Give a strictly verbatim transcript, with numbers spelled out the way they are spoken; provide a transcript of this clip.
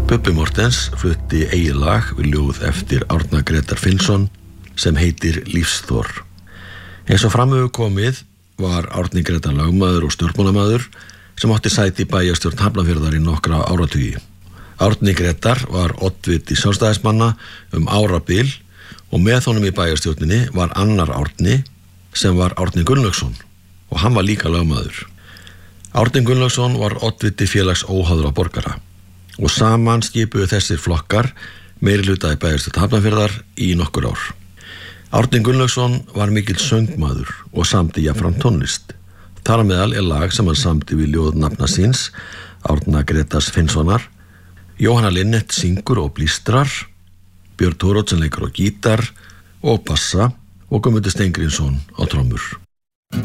Bubbi Mortens flutti eigið lag við ljóð eftir Árna Grétar Finnsson sem heitir Lífsþor. Eins og fram hefur komið var Árni Grétar lögmaður og stjórnmálamaður sem átti sæti í bæjarstjórn Hafnarfjarðar í nokkra áratugi. Árni Grétar var oddviti sjálfstæðismanna um árabil og með honum í bæjarstjórninni var annar Árni sem var Árni Gunnlaugsson og hann var líka lögmaður. Árni Gunnlaugsson var oddviti félags óháðra borgara og saman skipuðu þessir flokkar meirihluta í bæjarstjórn Hafnarfjarðar í nokkur ár. Árni Gunnlaugsson var mikill söngmaður og samdi jafnframt tónlist. Þar á meðal er lag sem hann samdi við ljóð nafna síns, Árna Grétars Finnssonar. Jóhanna Linnet syngur og blístrar, Björn Thoroddsen leikur á gítar og bassa og Guðmundur Steingrímsson á trommur.